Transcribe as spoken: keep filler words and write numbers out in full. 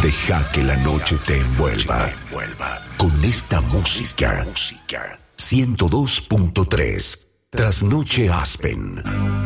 Deja que la noche te envuelva con esta música. ciento dos punto tres Trasnoche Aspen.